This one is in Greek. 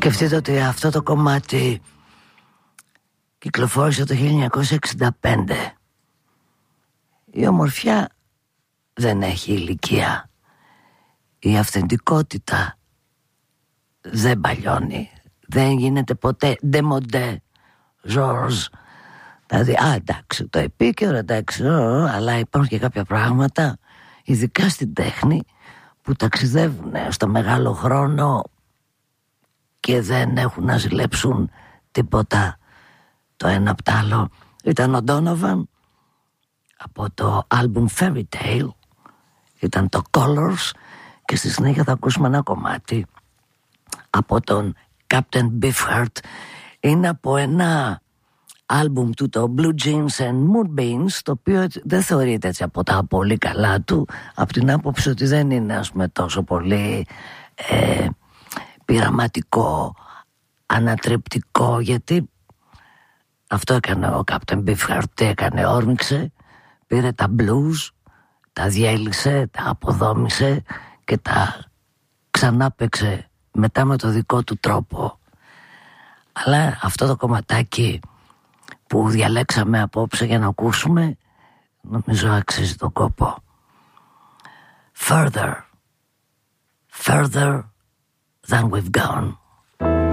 Σκεφτείτε ότι αυτό το κομμάτι κυκλοφόρησε το 1965. Η ομορφιά δεν έχει ηλικία. Η αυθεντικότητα δεν παλιώνει. Δεν γίνεται ποτέ ντεμοντέ, Ζορζ. Δηλαδή, εντάξει, το επίκαιρο, εντάξει, αλλά υπάρχουν και κάποια πράγματα, ειδικά στην τέχνη, που ταξιδεύουν στο μεγάλο χρόνο και δεν έχουν να ζηλέψουν τίποτα το ένα απ' τ' άλλο. Ήταν ο Donovan από το album Fairy Tale, ήταν το Colors, και στη συνέχεια θα ακούσουμε ένα κομμάτι από τον Captain Beefheart. Είναι από ένα άλμπουμ του, το Blue Jeans and Moonbeams, το οποίο δεν θεωρείται έτσι από τα πολύ καλά του, από την άποψη ότι δεν είναι, ας πούμε, τόσο πολύ πειραματικό, ανατρεπτικό, γιατί αυτό έκανε ο Captain Beefheart. Τι έκανε? Όρμηξε, πήρε τα blues, τα διέλυσε, τα αποδόμησε και τα ξανά παίξε μετά με το δικό του τρόπο. Αλλά αυτό το κομματάκι που διαλέξαμε απόψε για να ακούσουμε, νομίζω αξίζει τον κόπο. Further than we've gone.